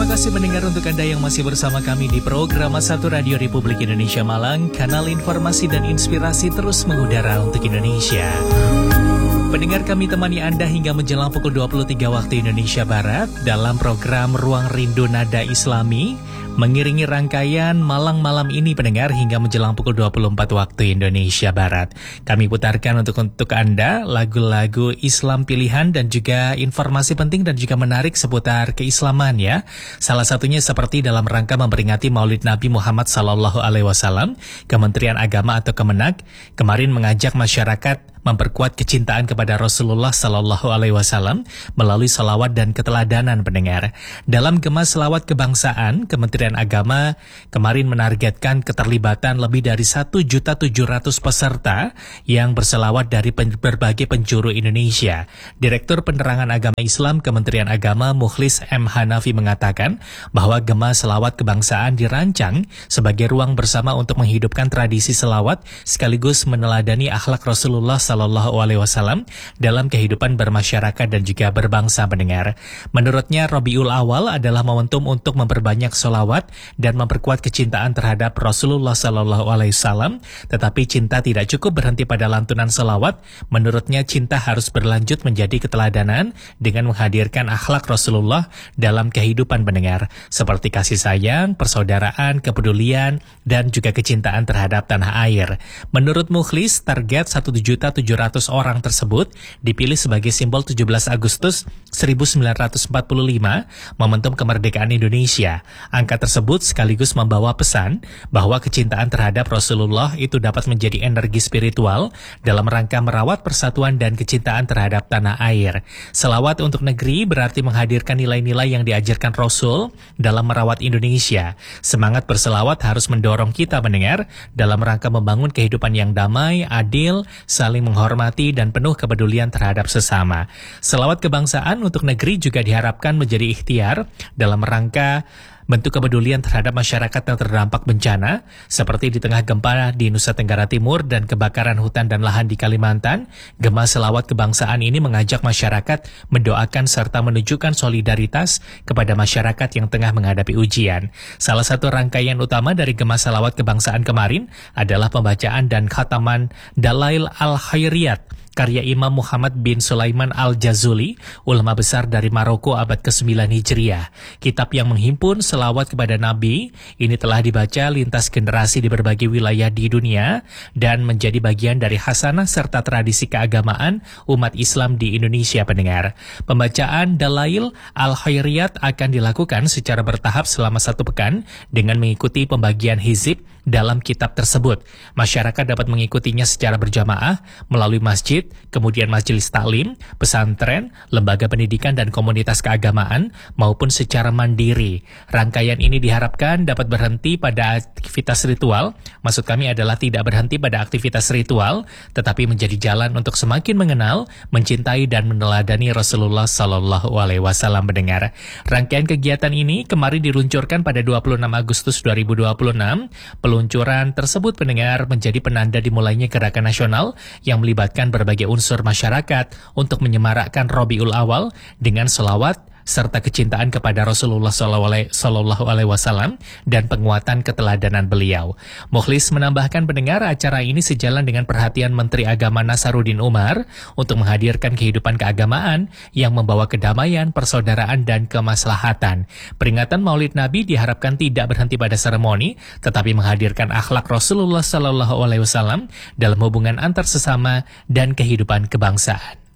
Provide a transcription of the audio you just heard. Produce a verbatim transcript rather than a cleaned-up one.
kasih mendengar untuk Anda yang masih bersama kami di program satu Radio Republik Indonesia Malang, kanal informasi dan inspirasi terus mengudara untuk Indonesia. Pendengar, kami temani Anda hingga menjelang pukul dua puluh tiga waktu Indonesia Barat dalam program Ruang Rindu Nada Islami, mengiringi rangkaian Malang Malam ini pendengar hingga menjelang pukul dua puluh empat waktu Indonesia Barat. Kami putarkan untuk untuk Anda lagu-lagu Islam pilihan dan juga informasi penting dan juga menarik seputar keislaman ya. Salah satunya seperti dalam rangka memperingati Maulid Nabi Muhammad sallallahu alaihi wasallam, Kementerian Agama atau Kemenak kemarin mengajak masyarakat memperkuat kecintaan kepada Rasulullah sallallahu alaihi wasallam melalui salawat dan keteladanan pendengar. Dalam Gema Selawat Kebangsaan, Kementerian Agama kemarin menargetkan keterlibatan lebih dari satu juta tujuh ratus peserta yang berselawat dari pen berbagai penjuru Indonesia. Direktur Penerangan Agama Islam Kementerian Agama Mukhlis M. Hanafi mengatakan bahwa Gema Selawat Kebangsaan dirancang sebagai ruang bersama untuk menghidupkan tradisi selawat sekaligus meneladani akhlak Rasulullah Sallallahu Alaihi Wasallam dalam kehidupan bermasyarakat dan juga berbangsa pendengar. Menurutnya Rabiul Awal adalah momentum untuk memperbanyak sholawat dan memperkuat kecintaan terhadap Rasulullah Sallallahu Alaihi Wasallam. Tetapi cinta tidak cukup berhenti pada lantunan sholawat. Menurutnya cinta harus berlanjut menjadi keteladanan dengan menghadirkan akhlak Rasulullah dalam kehidupan pendengar, seperti kasih sayang, persaudaraan, kepedulian, dan juga kecintaan terhadap tanah air. Menurut Mukhlis, target satu juta tujuh ratus orang tersebut dipilih sebagai simbol tujuh belas Agustus seribu sembilan ratus empat puluh lima, momentum kemerdekaan Indonesia. Angka tersebut sekaligus membawa pesan bahwa kecintaan terhadap Rasulullah itu dapat menjadi energi spiritual dalam rangka merawat persatuan dan kecintaan terhadap tanah air. Selawat untuk negeri berarti menghadirkan nilai-nilai yang diajarkan Rasul dalam merawat Indonesia. Semangat berselawat harus mendorong kita mendengar dalam rangka membangun kehidupan yang damai, adil, saling menghormati dan penuh kepedulian terhadap sesama. Selawat kebangsaan untuk negeri juga diharapkan menjadi ikhtiar dalam rangka bentuk kepedulian terhadap masyarakat yang terdampak bencana, seperti di tengah gempa di Nusa Tenggara Timur dan kebakaran hutan dan lahan di Kalimantan. Gema Selawat Kebangsaan ini mengajak masyarakat mendoakan serta menunjukkan solidaritas kepada masyarakat yang tengah menghadapi ujian. Salah satu rangkaian utama dari Gema Selawat Kebangsaan kemarin adalah pembacaan dan khataman Dalail Al-Khairiyat, karya Imam Muhammad bin Sulaiman Al-Jazuli, ulama besar dari Maroko abad kesembilan Hijriah. Kitab yang menghimpun selawat kepada Nabi ini telah dibaca lintas generasi di berbagai wilayah di dunia dan menjadi bagian dari hasanah serta tradisi keagamaan umat Islam di Indonesia pendengar. Pembacaan Dalail Al-Khairiyat akan dilakukan secara bertahap selama satu pekan dengan mengikuti pembagian hizib dalam kitab tersebut. Masyarakat dapat mengikutinya secara berjamaah melalui masjid, kemudian majelis taklim, pesantren, lembaga pendidikan dan komunitas keagamaan, maupun secara mandiri. Rangkaian ini diharapkan dapat berhenti pada aktivitas ritual. Maksud kami adalah tidak berhenti pada aktivitas ritual, tetapi menjadi jalan untuk semakin mengenal, mencintai dan meneladani Rasulullah Sallallahu Alaihi Wasallam mendengar. Rangkaian kegiatan ini kemarin diluncurkan pada dua puluh enam Agustus dua ribu dua puluh enam. Peluncuran tersebut pendengar menjadi penanda dimulainya gerakan nasional yang melibatkan berbagai unsur masyarakat untuk menyemarakkan Rabiul Awal dengan selawat serta kecintaan kepada Rasulullah Sallallahu Alaihi Wasallam dan penguatan keteladanan beliau. Mukhlis menambahkan pendengar, acara ini sejalan dengan perhatian Menteri Agama Nasaruddin Umar untuk menghadirkan kehidupan keagamaan yang membawa kedamaian, persaudaraan, dan kemaslahatan. Peringatan Maulid Nabi diharapkan tidak berhenti pada seremoni, tetapi menghadirkan akhlak Rasulullah Sallallahu Alaihi Wasallam dalam hubungan antar sesama dan kehidupan kebangsaan.